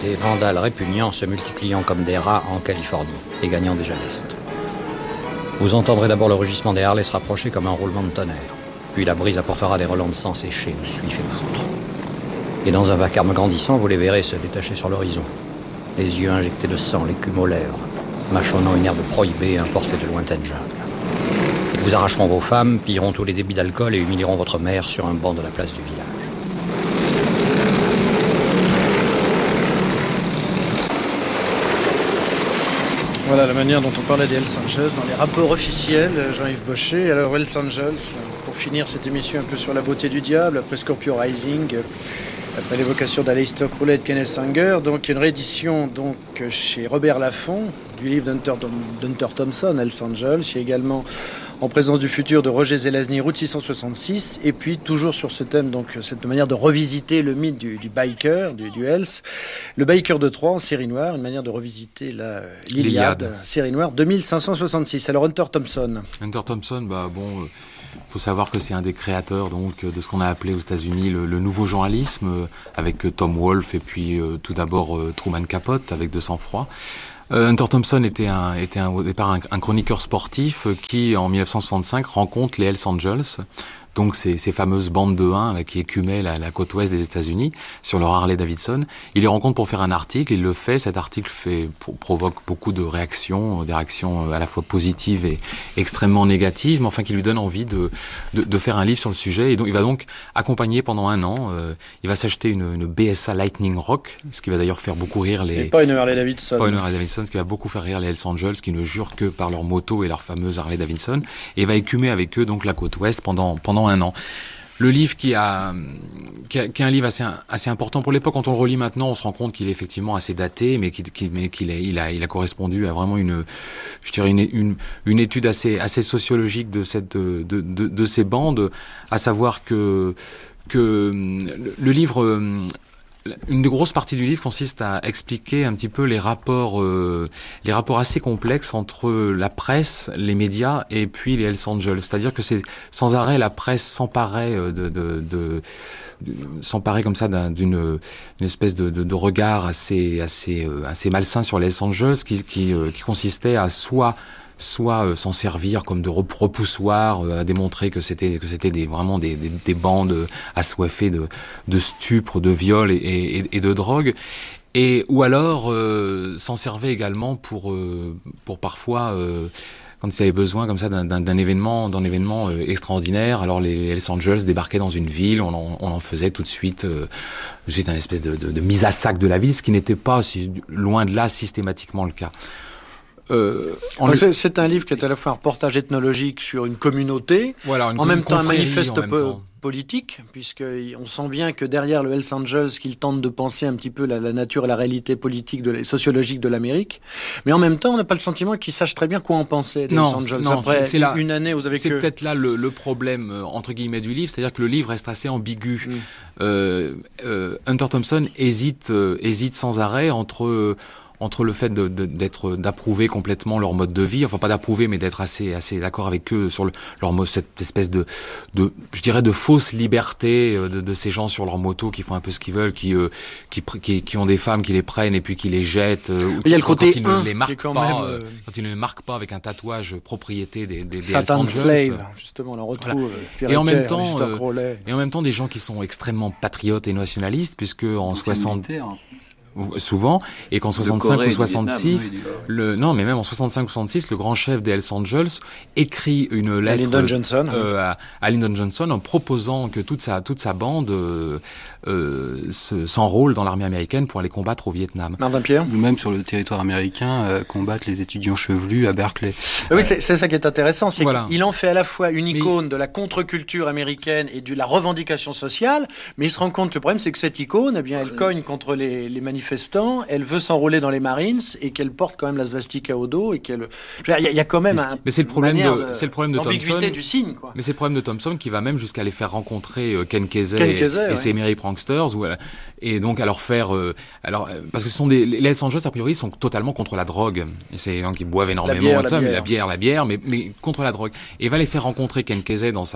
Des vandales répugnants se multipliant comme des rats en Californie et gagnant déjà l'Est. Vous entendrez d'abord le rugissement des Harley se rapprocher comme un roulement de tonnerre. Puis la brise apportera des relents de sang séché, de suif et de foutre. Et dans un vacarme grandissant, vous les verrez se détacher sur l'horizon. Les yeux injectés de sang, l'écume aux lèvres, mâchonnant une herbe prohibée importée de lointaines jungles. Ils vous arracheront vos femmes, pilleront tous les débits d'alcool et humilieront votre mère sur un banc de la place du village. Voilà la manière dont on parlait des Hells Angels dans les rapports officiels, Jean-Yves Bochet. Alors Hells Angels, pour finir cette émission un peu sur la beauté du diable, après Scorpio Rising, après l'évocation d'Aleister Crowley et de Kenneth Anger, donc une réédition donc chez Robert Laffont du livre d'Hunter Thompson, Hells Angels. Il y a également En présence du futur de Roger Zelazny, Route 666, et puis toujours sur ce thème, donc cette manière de revisiter le mythe du biker, du Hells, le biker de Troie en série noire, une manière de revisiter l'Iliade, série noire 2566. Alors Hunter Thompson, faut savoir que c'est un des créateurs donc de ce qu'on a appelé aux États-Unis le nouveau journalisme, avec Tom Wolfe et puis tout d'abord Truman Capote avec De sang-froid. Hunter Thompson était au départ un chroniqueur sportif qui, en 1965, rencontre les Hells Angels, donc ces fameuses bandes de Huns là, qui écumaient la côte ouest des États-Unis sur leur Harley Davidson. Il les rencontre pour faire un article, il le fait. Cet article provoque beaucoup de réactions, des réactions à la fois positives et extrêmement négatives, mais enfin qui lui donnent envie de faire un livre sur le sujet. Et donc il va donc accompagner pendant un an. Il va s'acheter une BSA Lightning Rock, ce qui va d'ailleurs faire beaucoup rire les. Et pas une Harley Davidson. Pas une Harley Davidson, ce qui va beaucoup faire rire les Hells Angels, qui ne jurent que par leur moto et leur fameuse Harley Davidson, et va écumer avec eux donc la côte ouest pendant un an. Le livre qui est un livre assez important pour l'époque. Quand on le relit maintenant, on se rend compte qu'il est effectivement assez daté, mais qu'il a correspondu à vraiment une étude assez sociologique de ces bandes, à savoir que le livre, une grosse partie du livre consiste à expliquer un petit peu les rapports assez complexes entre la presse, les médias et puis les Hells Angels. C'est-à-dire que c'est sans arrêt la presse s'emparait s'emparer comme ça d'une espèce de regard assez malsain sur les Hells Angels qui consistait à soit s'en servir comme de repoussoir, à démontrer que c'était vraiment des bandes assoiffées de stupres, de viols et de drogue, ou alors s'en servait également pour parfois quand il y avait besoin comme ça d'un événement extraordinaire. Alors les Hells Angels débarquaient dans une ville, on en faisait tout de suite une espèce de mise à sac de la ville, ce qui n'était pas loin de là systématiquement le cas. C'est un livre qui est à la fois un reportage ethnologique sur une communauté, en même temps un manifeste politique, puisqu'on sent bien que derrière le Hells Angels, qu'il tente de penser un petit peu la nature et la réalité politique, sociologique de l'Amérique, mais en même temps, on n'a pas le sentiment qu'ils sachent très bien quoi en penser des Hells Angels. Après une année où avec c'est peut-être là le problème entre guillemets du livre, c'est-à-dire que le livre reste assez ambigu. Hunter Thompson hésite sans arrêt entre le fait d'approuver complètement leur mode de vie, enfin pas d'approuver, mais d'être assez d'accord avec eux sur leur mode, cette espèce de fausse liberté de ces gens sur leur moto qui font un peu ce qu'ils veulent, qui ont des femmes qui les prennent et puis qui les jettent, il y a le côté quand ils ne les marquent pas, quand ils ne les marquent pas avec un tatouage propriété des Satan Slave, justement, on en retrouve. Voilà. Et en même temps des gens qui sont extrêmement patriotes et nationalistes, puisque en 60 souvent, et qu'en 65 ou 66, même en 65 ou 66, le grand chef des Hells Angels écrit une lettre à Lyndon Johnson en proposant que toute sa bande s'enrôle dans l'armée américaine pour aller combattre au Vietnam. Martin Pierre, ou même sur le territoire américain, combattre les étudiants chevelus à Berkeley. Oui, c'est ça qui est intéressant, c'est qu'il en fait à la fois une icône de la contre-culture américaine et de la revendication sociale, mais il se rend compte que le problème, c'est que cette icône, elle cogne contre les manifestants, elle veut s'enrôler dans les Marines et qu'elle porte quand même la svastika au dos et qu'elle. Il y a quand même c'est le problème de Thompson du signe, quoi. Mais c'est le problème de Thompson qui va même jusqu'à les faire rencontrer Ken Kesey et ses Merry Pranksters, et donc à leur faire parce que ce sont les Hells Angels a priori sont totalement contre la drogue. Et c'est gens qui boivent énormément la bière, mais contre la drogue. Et va les faire rencontrer Ken Kesey dans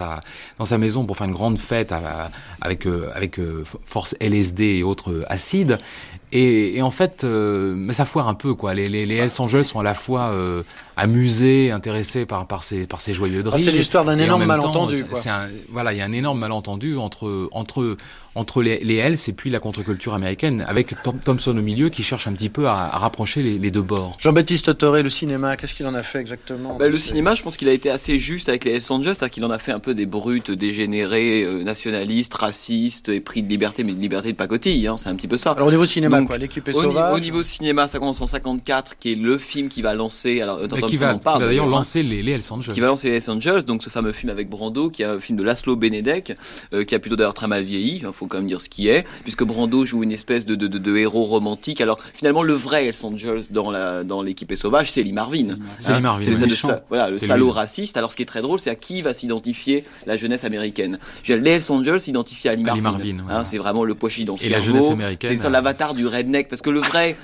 sa maison pour faire une grande fête avec force LSD et autres acides. Hollywood. Et en fait, mais ça foire un peu, quoi. Les Hells Angels sont à la fois amusés, intéressés par ces joyeuseries. C'est l'histoire d'un énorme malentendu, quoi. Voilà, il y a un énorme malentendu entre les Hells et puis la contre-culture américaine, avec Thompson au milieu qui cherche un petit peu à rapprocher les deux bords. Jean-Baptiste Toré, le cinéma, qu'est-ce qu'il en a fait exactement? Le cinéma, je pense qu'il a été assez juste avec les Hells Angels, c'est-à-dire qu'il en a fait un peu des brutes dégénérés, nationalistes, racistes, et pris de liberté, mais de liberté de pacotille, hein, c'est un petit peu ça. Alors au niveau cinéma, donc, l'équipe est sauvage. Au niveau cinéma, ça commence en 54, qui est le film qui va lancer, qui va d'ailleurs lancer les Hells Angels. Qui va lancer les Hells Angels, donc ce fameux film avec Brando, qui est un film de Laszlo Benedek, qui a plutôt d'ailleurs très mal vieilli, il faut quand même dire ce qui est, puisque Brando joue une espèce de héros romantique. Alors finalement, le vrai Hells Angels dans l'équipe est sauvage, c'est Lee Marvin. C'est Lee Marvin. Le salaud raciste. Alors ce qui est très drôle, c'est à qui va s'identifier la jeunesse américaine. Les Hells Angels s'identifient à Lee Marvin. C'est vraiment le poichi dans le cerveau. Et la jeunesse américaine. C'est l'avatar du redneck, parce que le vrai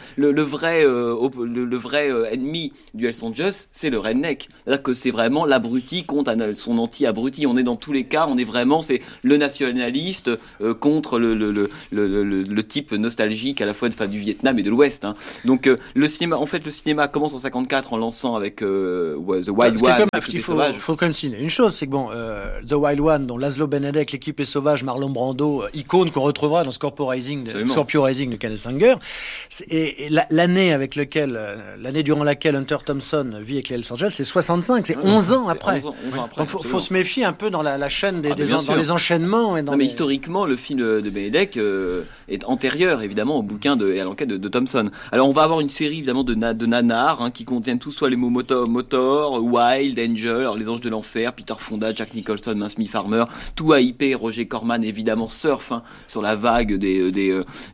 ennemi du Hells Angels, c'est le redneck. C'est-à-dire que c'est vraiment l'abruti contre son anti-abruti. On est dans tous les cas, c'est le nationaliste contre le type nostalgique à la fois du Vietnam et de l'Ouest. Hein. Donc le cinéma commence en 54 en lançant avec The Wild One. Il faut quand même signaler une chose, c'est que The Wild One, dont Laszlo Benedek, l'équipe est sauvage, Marlon Brando, icône qu'on retrouvera dans Scorpio Rising de Kenneth Anger, et l'année durant laquelle Hunter Thompson vit avec les Hells Angels, c'est 65, c'est 11 ans après. 11 ans après. Donc faut se méfier un peu dans la chaîne dans les enchaînements. Mais historiquement, le film de Benedek est antérieur évidemment au bouquin et à l'enquête de Thompson. Alors on va avoir une série évidemment de nanars qui contiennent tous soit les mots motor, Wild, Angel, alors les Anges de l'Enfer, Peter Fonda, Jack Nicholson, Smith Farmer, tout hypé. Roger Corman évidemment surfe sur la vague des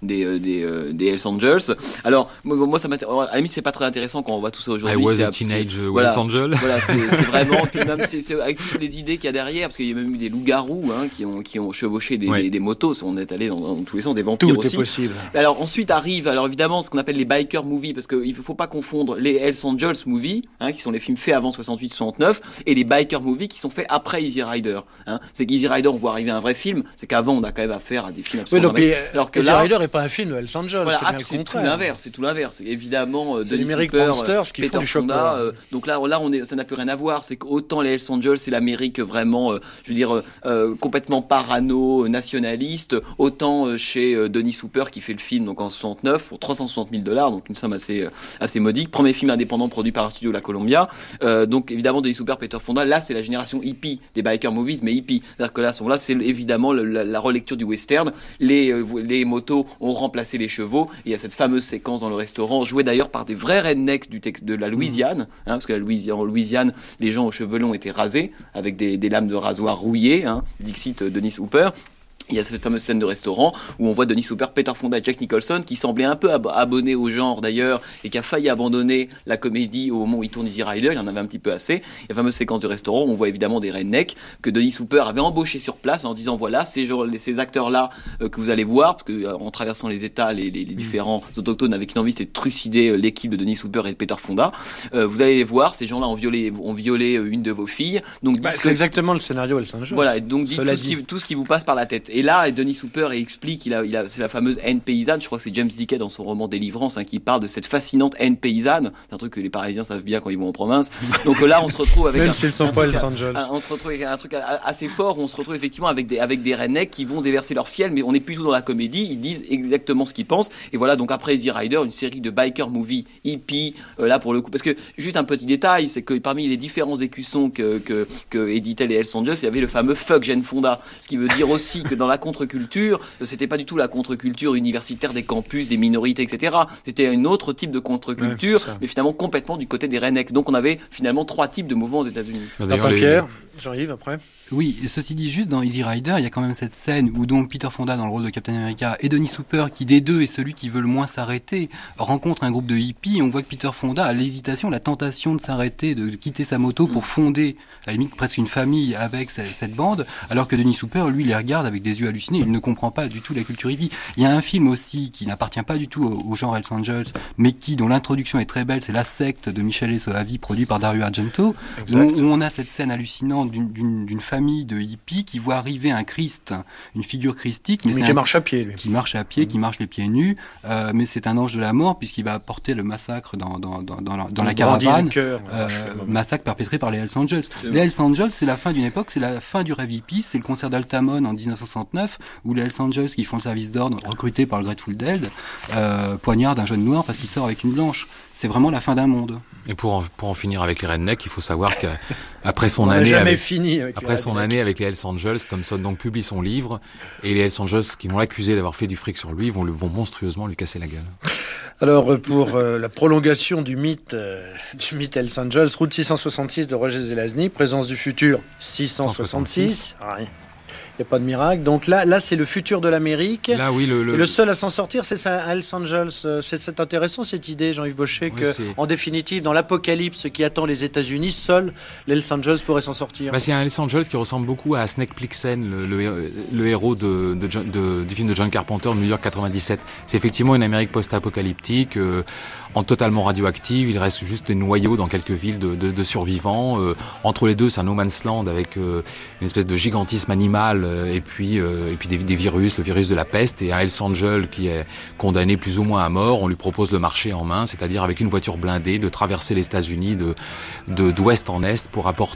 Hells Angels. Alors moi ça m'intéresse, à la limite c'est pas très intéressant quand on voit tout ça aujourd'hui. I was a teenage Hells Angel. Voilà, c'est vraiment, puis même c'est avec toutes les idées qu'il y a derrière, parce qu'il y a même eu des loups-garous qui ont chevauché des motos, on est allé dans tous les sens, des vampires tout aussi. Tout est possible. Alors ensuite arrive évidemment ce qu'on appelle les biker movies, parce qu'il faut pas confondre les Hells Angels movies, qui sont les films faits avant 68-69, et les biker movies qui sont faits après Easy Rider. C'est qu'Easy Rider, on voit arriver un vrai film, c'est qu'avant on a quand même affaire à des films absolument alors que Easy Rider n'est pas un film de Hells Angels. Voilà, c'est tout l'inverse. Évidemment, c'est l'Americ Monsters qui font du choc. Donc là ça n'a plus rien à voir. C'est qu'autant les Hells Angels, c'est l'Amérique vraiment, complètement parano, nationaliste. Autant chez Dennis Hooper qui fait le film donc en 69 pour $360 000, donc une somme assez modique. Premier film indépendant produit par un studio La Columbia. Donc évidemment Dennis Hooper, Peter Fonda. Là c'est la génération hippie des biker movies, mais hippie. C'est-à-dire que là c'est évidemment la relecture du western. Les motos ont remplacé les chevaux. Et il y a cette fameuse séquence dans le restaurant jouée d'ailleurs par des vrais rednecks de la Louisiane, parce que en Louisiane, les gens aux cheveux longs étaient rasés avec des lames de rasoir rouillées, Dixit Dennis Hooper. Il y a cette fameuse scène de restaurant où on voit Dennis Hooper, Peter Fonda et Jack Nicholson qui semblait un peu abonné au genre d'ailleurs et qui a failli abandonner la comédie au moment où il tourne Easy Rider, il en avait un petit peu assez. Il y a la fameuse séquence de restaurant où on voit évidemment des rednecks que Dennis Hooper avait embauchés sur place en disant voilà, ces acteurs-là que vous allez voir, parce que en traversant les États, les différents autochtones avaient une envie, c'était de trucider l'équipe de Dennis Hooper et de Peter Fonda. Vous allez les voir, ces gens-là ont violé une de vos filles. Donc c'est exactement le scénario Hells Angels. Voilà, donc tout ce qui vous passe par la tête. Et là, Dennis Hooper explique, c'est la fameuse haine paysanne. Je crois que c'est James Dickens dans son roman Délivrance qui parle de cette fascinante haine paysanne. C'est un truc que les Parisiens savent bien quand ils vont en province. Donc là, on se retrouve avec même s'ils sont pas Hells Angels. On se retrouve avec un truc assez fort. Où on se retrouve effectivement avec des rednecks qui vont déverser leur fiel, mais on n'est plus tout dans la comédie. Ils disent exactement ce qu'ils pensent. Et voilà, donc après Easy Rider, une série de biker movies hippie. Là pour le coup, parce que juste un petit détail, c'est que parmi les différents écussons que éditaient les Hells Angels, il y avait le fameux Fuck Jane Fonda, ce qui veut dire aussi que dans la contre-culture, c'était pas du tout la contre-culture universitaire des campus, des minorités, etc. C'était un autre type de contre-culture, mais finalement complètement du côté des rednecks. Donc on avait finalement 3 types de mouvements aux États-Unis. Pierre, Jean-Yves après. Oui, et ceci dit, juste dans Easy Rider, il y a quand même cette scène où donc Peter Fonda dans le rôle de Captain America et Dennis Hooper, qui des deux est celui qui veut le moins s'arrêter, rencontre un groupe de hippies. On voit que Peter Fonda a l'hésitation, la tentation de s'arrêter, de quitter sa moto pour fonder, à la limite, presque une famille avec cette bande, alors que Dennis Hooper, lui, les regarde avec des yeux hallucinés. Il ne comprend pas du tout la culture hippie. Il y a un film aussi qui n'appartient pas du tout au genre Hells Angels, mais dont l'introduction est très belle, c'est La Secte de Michele Soavi, produit par Dario Argento, où on a cette scène hallucinante d'une famille famille de hippies qui voit arriver un Christ, une figure christique, mais qui marche à pied, lui. Qui marche à pied, qui marche les pieds nus, mais c'est un ange de la mort puisqu'il va apporter le massacre dans la caravane, massacre perpétré par les Hells Angels. Les Hells Angels, c'est la fin d'une époque, c'est la fin du rêve hippie, c'est le concert d'Altamont en 1969 où les Hells Angels qui font le service d'ordre, recrutés par le Grateful Dead, poignardent un jeune noir parce qu'il sort avec une blanche. C'est vraiment la fin d'un monde. Et pour en finir avec les Rednecks, il faut savoir qu'après son année avec les Hells Angels, Thompson donc publie son livre et les Hells Angels qui vont l'accuser d'avoir fait du fric sur lui vont monstrueusement lui casser la gueule. Alors pour la prolongation du mythe Hells Angels, route 666 de Roger Zelazny, présence du futur 666. Il n'y a pas de miracle. Donc là, c'est le futur de l'Amérique. Là, oui, le seul à s'en sortir, c'est ça, Hells Angels. C'est intéressant cette idée, Jean-Yves Bochet, en définitive, dans l'apocalypse qui attend les États-Unis, seul les Hells Angels pourraient s'en sortir. C'est un Hells Angels qui ressemble beaucoup à Snake Plissken, le héros du film de John Carpenter, New York 97. C'est effectivement une Amérique post-apocalyptique, en totalement radioactive. Il reste juste des noyaux dans quelques villes de survivants. Entre les deux, c'est un no man's land avec une espèce de gigantisme animal. Et puis des virus, le virus de la peste, et un Hells Angel qui est condamné plus ou moins à mort. On lui propose le marché en main, c'est-à-dire avec une voiture blindée de traverser les États-Unis d'ouest en est pour apporter